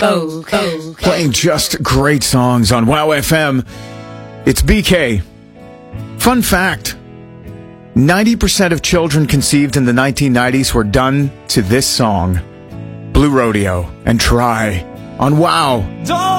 Playing just great songs on Wow FM. It's BK. Fun fact, 90% of children conceived in the 1990s were done to this song. Blue Rodeo and Try on Wow.